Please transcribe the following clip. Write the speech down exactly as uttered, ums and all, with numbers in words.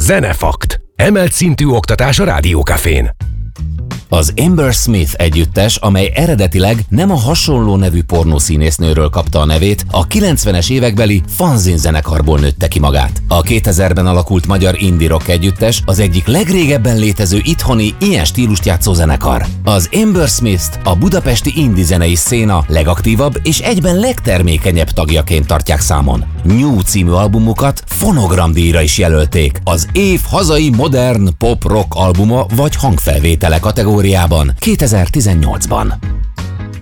Zenefakt. Emelt szintű oktatás a Rádiókafén. Az Amber Smith együttes, amely eredetileg nem a hasonló nevű pornószínésznőről kapta a nevét, a kilencvenes évekbeli Fanzin zenekarból nőtte ki magát. A kétezerben alakult magyar indie rock együttes az egyik legrégebben létező itthoni ilyen stílust játszó zenekar. Az Amber Smith-t a budapesti indie zenei széna legaktívabb és egyben legtermékenyebb tagjaként tartják számon. New című albumukat fonogramdíjra is jelölték, az év hazai modern pop-rock albuma vagy hangfelvétele kategóriában kétezer-tizennyolcban.